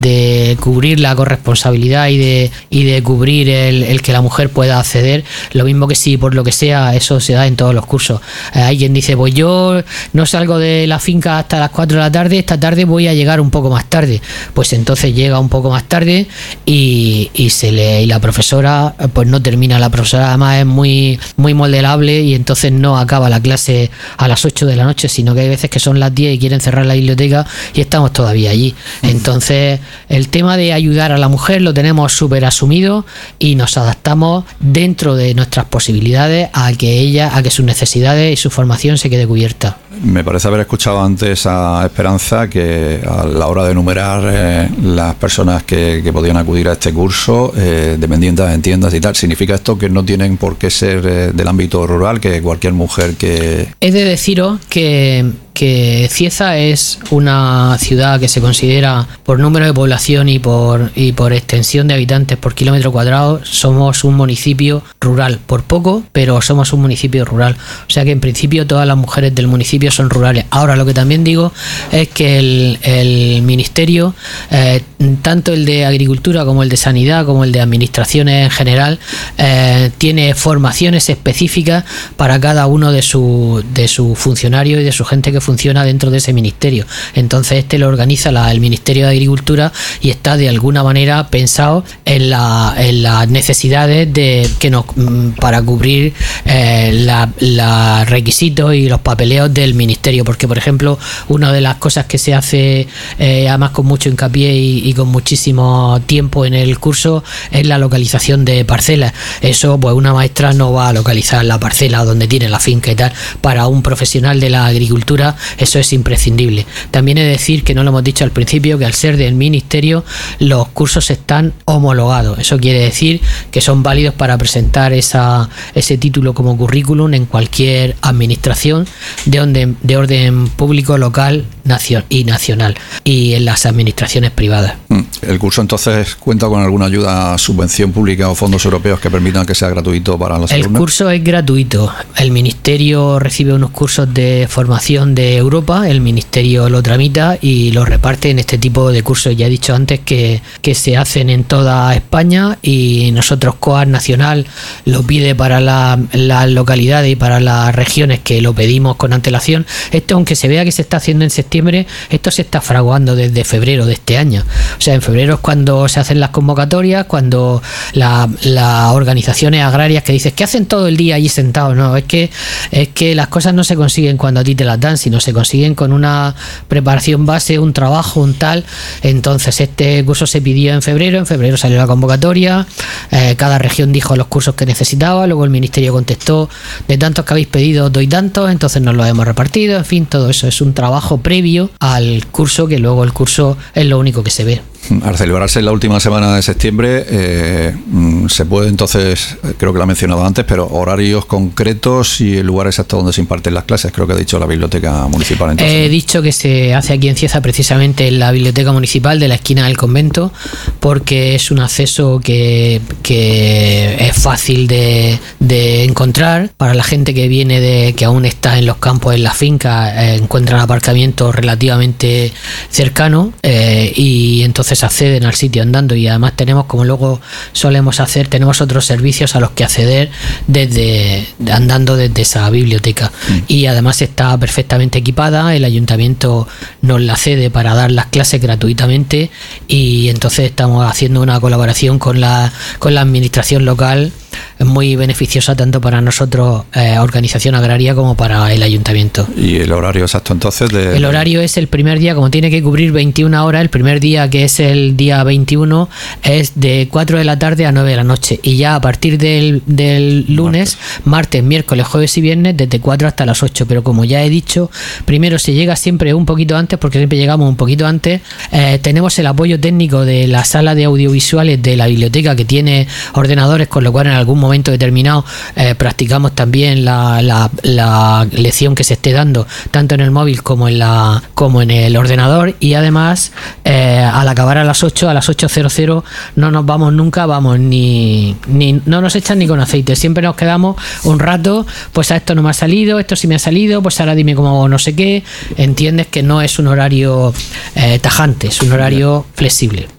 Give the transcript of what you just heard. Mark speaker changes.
Speaker 1: de cubrir la corresponsabilidad y de cubrir el que la mujer pueda acceder, lo mismo que si por lo que sea eso se da en todos los cursos. Hay quien dice, pues yo no salgo de la finca hasta las 4 de la tarde, esta tarde voy a llegar un poco más tarde, pues entonces llega un poco más tarde y la profesora pues no termina. La profesora además es muy modelable y entonces no acaba la clase a las 8 de la noche, sino que hay veces que son las 10 y quieren cerrar la biblioteca y estamos todavía allí. Entonces el tema de ayudar a la mujer lo tenemos súper asumido y nos adaptamos dentro de nuestras posibilidades a que sus necesidades y su formación se quede cubierta.
Speaker 2: Me parece haber escuchado antes a Esperanza que a la hora de enumerar las personas que podían acudir a este curso, dependientes en tiendas y tal, ¿significa esto que no tienen por qué ser del ámbito rural, que cualquier mujer que...?
Speaker 1: He de deciros que Cieza es una ciudad que se considera, por número de población y por extensión de habitantes por kilómetro cuadrado, somos un municipio rural, por poco, pero somos un municipio rural. O sea que en principio todas las mujeres del municipio son rurales. Ahora, lo que también digo es que el ministerio, tanto el de Agricultura como el de Sanidad, como el de Administraciones en general, tiene formaciones específicas para cada uno de sus funcionarios y de su gente que funciona dentro de ese ministerio. Entonces lo organiza el Ministerio de Agricultura y está de alguna manera pensado en las necesidades para cubrir los requisitos y los papeleos del ministerio, porque por ejemplo una de las cosas que se hace además con mucho hincapié y con muchísimo tiempo en el curso es la localización de parcelas. Eso pues una maestra no va a localizar la parcela donde tiene la finca y tal. Para un profesional de la agricultura eso es imprescindible. También he de decir, que no lo hemos dicho al principio, que al ser del ministerio los cursos están homologados. Eso quiere decir que son válidos para presentar ese título como currículum en cualquier administración de orden público, local y nacional, y en las administraciones privadas.
Speaker 2: ¿El curso entonces cuenta con alguna ayuda, subvención pública o fondos europeos que permitan que sea gratuito para los alumnos? El
Speaker 1: curso es gratuito. El ministerio recibe unos cursos de formación de Europa, el ministerio lo tramita y lo reparte en este tipo de cursos. Ya he dicho antes que se hacen en toda España y nosotros COAR Nacional lo pide para las localidades y para las regiones que lo pedimos con antelación. Esto, aunque se vea que se está haciendo en septiembre, esto se está fraguando desde febrero de este año. O sea, en febrero es cuando se hacen las convocatorias, cuando las organizaciones agrarias que dices que hacen todo el día allí sentados. No, es que las cosas no se consiguen cuando a ti te las dan, sino se consiguen con una preparación base, un trabajo, un tal. Entonces este curso se pidió en febrero salió la convocatoria, cada región dijo los cursos que necesitaba, luego el ministerio contestó, de tantos que habéis pedido doy tantos, entonces nos los hemos repartido. En fin, todo eso es un trabajo previo al curso, que luego el curso es lo único que se ve.
Speaker 2: Al celebrarse en la última semana de septiembre, se puede entonces, creo que lo ha mencionado antes, pero horarios concretos y el lugar exacto donde se imparten las clases, creo que ha dicho la biblioteca municipal. Entonces,
Speaker 1: he dicho que se hace aquí en Cieza, precisamente en la biblioteca municipal de la esquina del convento, porque es un acceso que es fácil de encontrar para la gente que viene que aún está en los campos, en la finca, encuentran aparcamiento relativamente cercano y entonces acceden al sitio andando. Y además tenemos, como luego solemos hacer, tenemos otros servicios a los que acceder andando desde esa biblioteca. Y además está perfectamente equipada, el ayuntamiento nos la cede para dar las clases gratuitamente y entonces estamos haciendo una colaboración con la administración local muy beneficiosa tanto para nosotros, organización agraria, como para el ayuntamiento.
Speaker 2: ¿Y el horario exacto entonces?
Speaker 1: El horario es el primer día, como tiene que cubrir 21 horas, el primer día, que es el día 21, es de 4 de la tarde a 9 de la noche, y ya a partir del lunes, martes, miércoles, jueves y viernes, desde 4 hasta las 8. Pero como ya he dicho, primero se llega siempre un poquito antes, porque siempre llegamos un poquito antes. Tenemos el apoyo técnico de la sala de audiovisuales de la biblioteca, que tiene ordenadores, con lo cual en algún momento momento determinado practicamos también la lección que se esté dando, tanto en el móvil como en el ordenador, y además al acabar a las 8:00 no nos vamos nunca, no nos echan ni con aceite, siempre nos quedamos un rato, pues a esto no me ha salido, esto sí me ha salido, pues ahora dime cómo no sé qué. Entiendes que no es un horario tajante, es un horario flexible.